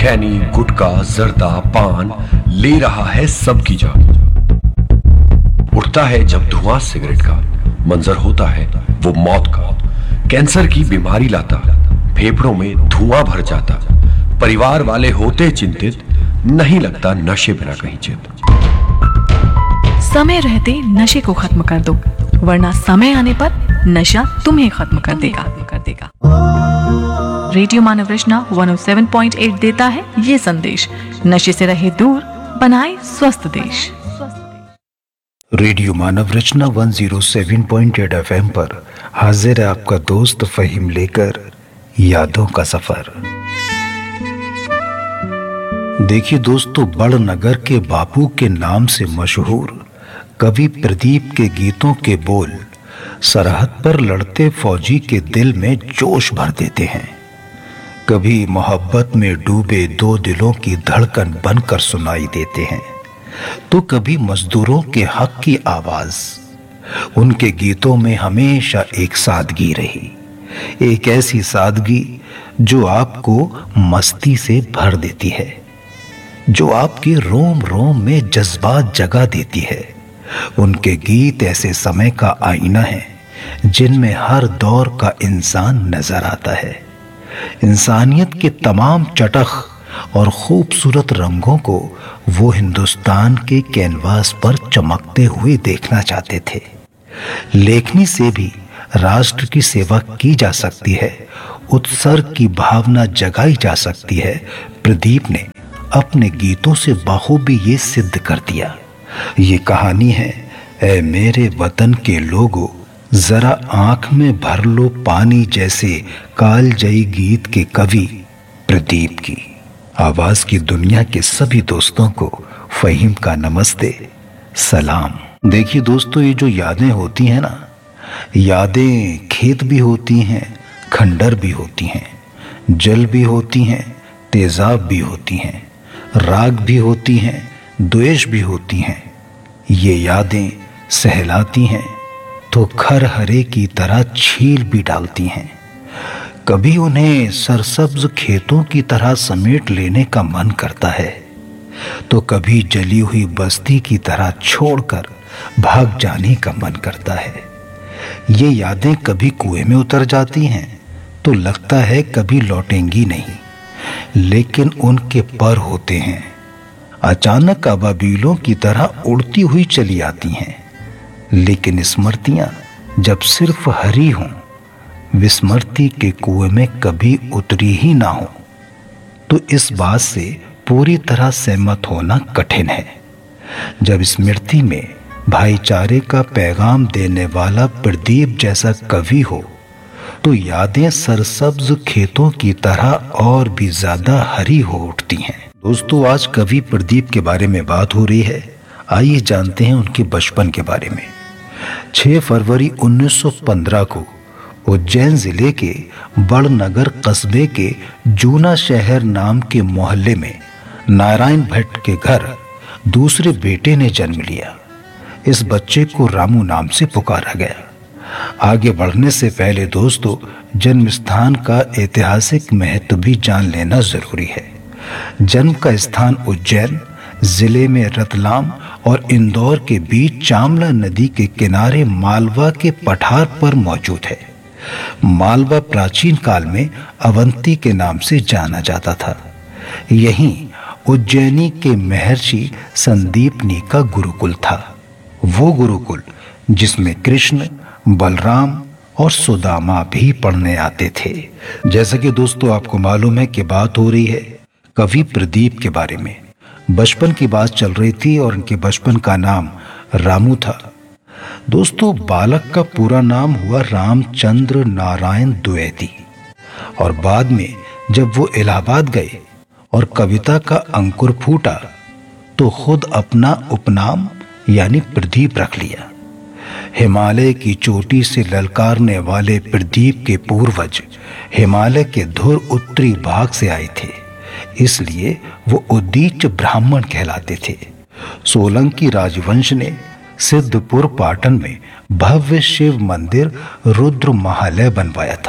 खैनी, गुटखा, जर्दा, पान ले रहा है सबकी जान। उठता है जब धुआं सिगरेट का, मंजर होता है वो मौत का। कैंसर की बीमारी लाता, फेफड़ों में धुआं भर जाता। परिवार वाले होते चिंतित, नहीं लगता नशे बिना कहीं चित। समय रहते नशे को खत्म कर दो, वरना समय आने पर नशा तुम्हें खत्म कर देगा। रेडियो मानव रचना 107.8 देता है ये संदेश, नशे से रहे दूर, बनाए स्वस्थ देश। रेडियो मानव रचना 107.8 FM पर हाजिर है आपका दोस्त फहीम लेकर यादों का सफर। देखिए दोस्तों, बड़नगर के बापू के नाम से मशहूर कवि प्रदीप के गीतों के बोल सरहद पर लड़ते फौजी के दिल में जोश भर देते हैं। कभी मोहब्बत में डूबे दो दिलों की धड़कन बनकर सुनाई देते हैं, तो कभी मजदूरों के हक की आवाज। उनके गीतों में हमेशा एक सादगी रही, एक ऐसी सादगी जो आपको मस्ती से भर देती है, जो आपके रोम रोम में जज्बात जगा देती है। उनके गीत ऐसे समय का आईना है जिनमें हर दौर का इंसान नजर आता है। इंसानियत के तमाम चटख और खूबसूरत रंगों को वो हिंदुस्तान के कैनवास पर चमकते हुए देखना चाहते थे। लेखनी से भी राष्ट्र की सेवा की जा सकती है, उत्सर्ग की भावना जगाई जा सकती है। प्रदीप ने अपने गीतों से बाखूबी ये सिद्ध कर दिया। ये कहानी है ऐ मेरे वतन के लोगों, जरा आंख में भर लो पानी जैसे कालजयी गीत के कवि प्रदीप की। आवाज की दुनिया के सभी दोस्तों को फहीम का नमस्ते, सलाम। देखिए दोस्तों, ये जो यादें होती हैं ना, यादें खेत भी होती हैं, खंडर भी होती हैं, जल भी होती हैं, तेजाब भी होती हैं, राग भी होती हैं, द्वेष भी होती हैं। ये यादें सहलाती हैं तो खर हरे की तरह छील भी डालती हैं। कभी उन्हें सरसब्ज खेतों की तरह समेट लेने का मन करता है, तो कभी जली हुई बस्ती की तरह छोड़कर भाग जाने का मन करता है। ये यादें कभी कुएं में उतर जाती हैं तो लगता है कभी लौटेंगी नहीं, लेकिन उनके पर होते हैं, अचानक अबाबीलों की तरह उड़ती हुई चली आती हैं। लेकिन स्मृतियां जब सिर्फ हरी हों, विस्मृति के कुएं में कभी उतरी ही ना हो, तो इस बात से पूरी तरह सहमत होना कठिन है। जब स्मृति में भाईचारे का पैगाम देने वाला प्रदीप जैसा कवि हो, तो यादें सरसब्ज खेतों की तरह और भी ज्यादा हरी हो उठती हैं। दोस्तों, आज कवि प्रदीप के बारे में बात हो रही है। आइए जानते हैं उनके बचपन के बारे में। 6 फरवरी 1915 को उज्जैन जिले के बड़नगर कस्बे के जूना शहर नाम के मोहल्ले में नारायण भट्ट के घर दूसरे बेटे ने जन्म लिया। इस बच्चे को रामू नाम से पुकारा गया। आगे बढ़ने से पहले दोस्तों, जन्म स्थान का ऐतिहासिक महत्व भी जान लेना जरूरी है। जन्म का स्थान उज्जैन जिले में रतलाम और इंदौर के बीच चामला नदी के किनारे मालवा के पठार पर मौजूद है। मालवा प्राचीन काल में अवंती के नाम से जाना जाता था। यहीं उज्जैनी के महर्षि संदीपनी का गुरुकुल था। वो गुरुकुल जिसमें कृष्ण, बलराम और सुदामा भी पढ़ने आते थे। जैसा कि दोस्तों आपको मालूम है कि बात हो रही है कवि प्रदीप के बारे में। बचपन की बात चल रही थी और उनके बचपन का नाम रामू था। दोस्तों, बालक का पूरा नाम हुआ रामचंद्र नारायण द्विवेदी, और बाद में जब वो इलाहाबाद गए और कविता का अंकुर फूटा तो खुद अपना उपनाम यानी प्रदीप रख लिया। हिमालय की चोटी से ललकारने वाले प्रदीप के पूर्वज हिमालय के धुर उत्तरी भाग से आए थे, इसलिए वो उदीच ब्राह्मण कहलाते थे। सोलंकी राजवंश ने सिद्धपुर पाटन में भव्य शिव मंदिर रुद्र महालय बनवाया था।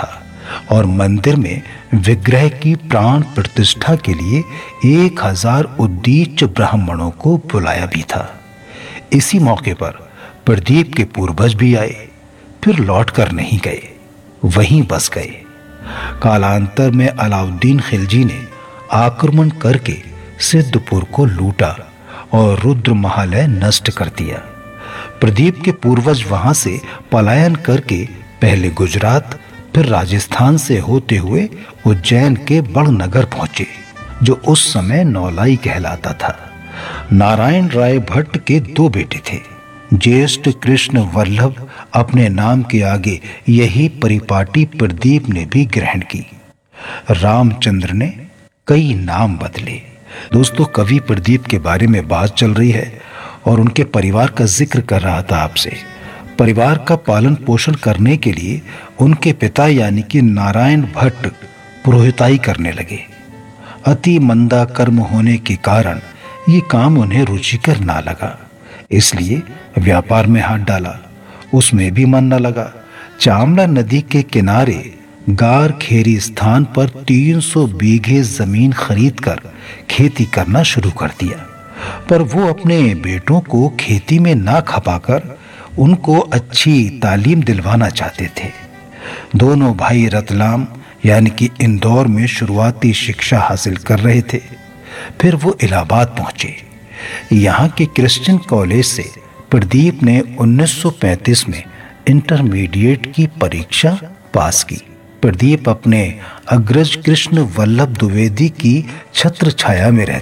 और मंदिर में विग्रह की प्राण प्रतिष्ठा के लिए 1000 उद्दीच ब्राह्मणों को बुलाया भी था। इसी मौके पर प्रदीप के पूर्वज भी आए, फिर लौट कर नहीं गए, वहीं बस गए। कालांतर में अलाउद्दीन खिलजी ने आक्रमण करके सिद्धपुर को लूटा और रुद्र महालय नष्ट कर दिया। प्रदीप के पूर्वज वहां से पलायन करके पहले गुजरात, फिर राजस्थान से होते हुए उज्जैन के बड़नगर पहुंचे, जो उस समय नौलाई कहलाता था। नारायण राय भट्ट के 2 बेटे थे। ज्येष्ठ कृष्ण वल्लभ अपने नाम के आगे यही परिपाटी प्रदीप ने भी ग्रहण की। रामचंद्र ने कई नाम बदले। दोस्तों, कवि प्रदीप के बारे में बात चल रही है और उनके परिवार का जिक्र कर रहा था आपसे। परिवार का पालन पोषण करने के लिए उनके पिता यानी कि नारायण भट्ट पुरोहिताई करने लगे। अति मंदा कर्म होने के कारण ये काम उन्हें रुचिकर ना लगा, इसलिए व्यापार में हाथ डाला। उसमें भी मन न लगा। चामड़ा नदी के किनारे गार खेरी स्थान पर 300 बीघे जमीन खरीदकर खेती करना शुरू कर दिया। पर वो अपने बेटों को खेती में ना खपाकर उनको अच्छी तालीम दिलवाना चाहते थे। दोनों भाई रतलाम यानी कि इंदौर में शुरुआती शिक्षा हासिल कर रहे थे। फिर वो इलाहाबाद पहुंचे। यहाँ के क्रिश्चियन कॉलेज से प्रदीप ने 1935 में इंटरमीडिएट की परीक्षा पास की। प्रदीप अपने अग्रज कृष्ण वल्लभ द्विवेदी की छत्र छाया में रहते